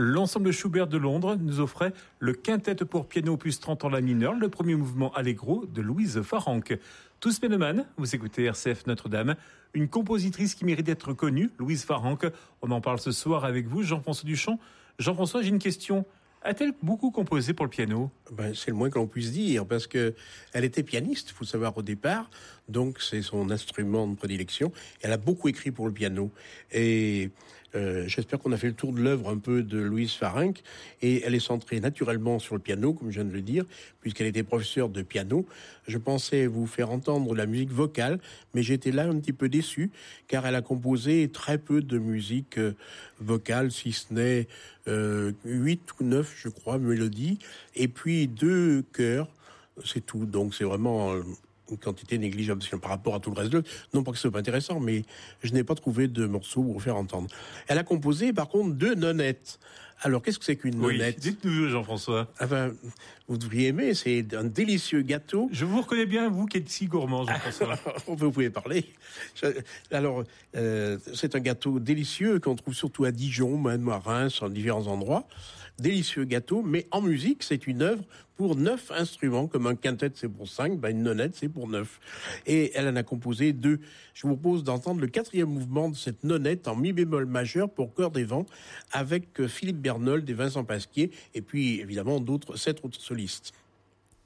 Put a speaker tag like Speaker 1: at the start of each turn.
Speaker 1: L'ensemble Schubert de Londres nous offrait le quintet pour piano opus 30 en la mineure, le premier mouvement Allegro de Louise Farrenc. Tous mélomanes, vous écoutez RCF Notre-Dame, une compositrice qui mérite d'être connue, Louise Farrenc. On en parle ce soir avec vous, Jean-François Duchamp. Jean-François, j'ai une question. A-t-elle beaucoup composé pour le piano ?
Speaker 2: C'est le moins que l'on puisse dire, parce que elle était pianiste, il faut savoir, au départ, donc c'est son instrument de prédilection. Elle a beaucoup écrit pour le piano, et j'espère qu'on a fait le tour de l'œuvre un peu de Louise Farrenc, et elle est centrée naturellement sur le piano, comme je viens de le dire, puisqu'elle était professeure de piano. Je pensais vous faire entendre la musique vocale, mais j'étais là un petit peu déçu, car elle a composé très peu de musique vocale, si ce n'est 8 ou 9, je crois, mélodies, et puis 2 chœurs, c'est tout. Donc c'est vraiment une quantité négligeable par rapport à tout le reste de l'œuvre. Non pas que ce soit pas intéressant, mais je n'ai pas trouvé de morceaux pour faire entendre. Elle a composé, par contre, 2 nonnettes. Alors, qu'est-ce que c'est qu'une nonnette ?
Speaker 1: Dites-nous, Jean-François.
Speaker 2: Enfin, vous devriez aimer, c'est un délicieux gâteau.
Speaker 1: Je vous reconnais bien, vous qui êtes si gourmand, Jean-François.
Speaker 2: Vous pouvez parler. Alors, c'est un gâteau délicieux qu'on trouve surtout à Dijon, même à Reims, en différents endroits. Délicieux gâteau, mais en musique, c'est une œuvre pour 9 instruments, comme un quintet c'est pour 5, une nonnette c'est pour 9. Et elle en a composé 2. Je vous propose d'entendre le 4e mouvement de cette nonnette en mi bémol majeur pour chœur des vents, avec Philippe Bernold et Vincent Pasquier, et puis évidemment 7 autres solistes.